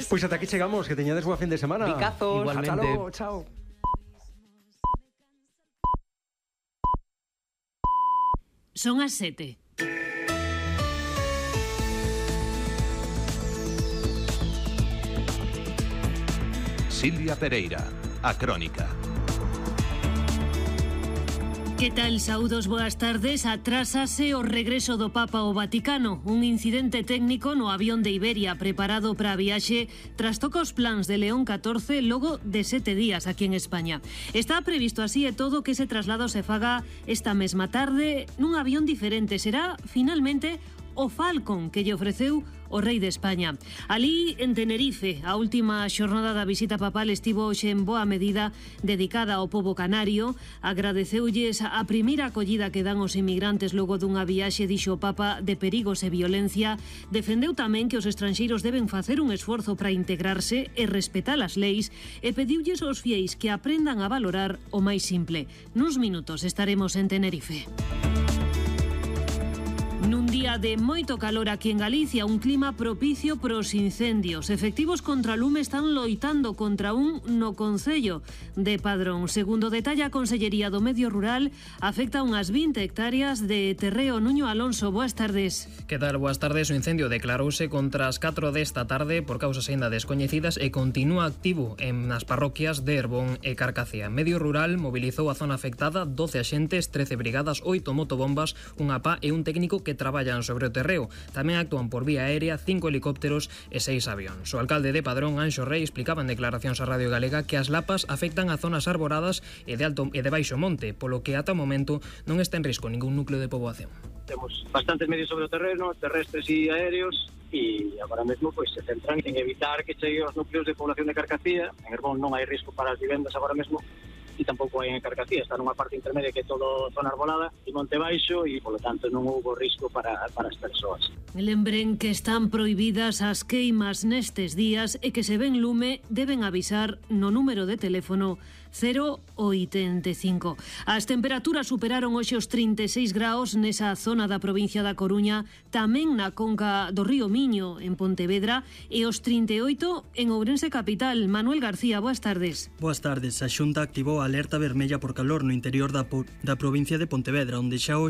Pois ata aquí chegamos, que teñades boa fin de semana. Picazos. Igualmente. Ata logo, chao. Son as 7. Silvia Pereira, a Crónica. Que tal, saúdos, boas tardes. Atrásase o regreso do Papa ao Vaticano. Un incidente técnico no avión de Iberia preparado para a viaxe trastoca os plans de León XIV logo de 7 días aquí en España. Está previsto así e todo que ese traslado se faga esta mesma tarde nun avión diferente. Será finalmente o Falcon que lle ofreceu o rei de España. Alí, en Tenerife, a última xornada da visita papal estivo hoxe en boa medida dedicada ao pobo canario. Agradeceulles a primeira acollida que dan os inmigrantes logo dunha viaxe, dixo o Papa, de perigos e violencia. Defendeu tamén que os estranxeiros deben facer un esforzo para integrarse e respetar as leis e pediulles aos fieis que aprendan a valorar o máis simple. Nuns minutos estaremos en Tenerife. Nun día de moito calor aquí en Galicia, un clima propicio pros incendios. Efectivos contra lume están loitando contra un no concello de Padrón. Segundo detalla a Consellería do Medio Rural, afecta unhas 20 hectáreas de terreo. Nuño Alonso, boas tardes. Que tal? Boas tardes. O incendio declarouse contra as 4 desta tarde por causas aínda descoñecidas e continúa activo nas parroquias de Herbón e Carcacía. Medio Rural mobilizou a zona afectada 12 axentes, 13 brigadas, 8 motobombas, unha pá e un técnico que traballan sobre o terreo. Tamén actúan por vía aérea 5 helicópteros e 6 avións. O alcalde de Padrón, Anxo Rei, explicaba en declaracións a Radio Galega que as lapas afectan a zonas arbораdas e de alto e de baixo monte, polo que ata o momento non está en risco ningún núcleo de poboación. Temos bastantes medios sobre o terreno, terrestres e aéreos, e agora mesmo se centran en evitar que cheguen os núcleos de población de Carcacía. En Herbón non hai risco para as vivendas agora mesmo, e tampouco hai en Carcacía, está nunha parte intermedia que é todo zona arbolada e monte baixo, e polo tanto non houve risco para as persoas. Lembren que están prohibidas as queimas nestes días e que se ven lume deben avisar no número de teléfono 085. As temperaturas superaron hoxe os 36 graus nesa zona da provincia da Coruña, tamén na conca do río Miño, en Pontevedra, e os 38 en Ourense capital. Manuel García, boas tardes. Boas tardes. A Xunta activou a alerta vermella por calor no interior da provincia de Pontevedra, onde xa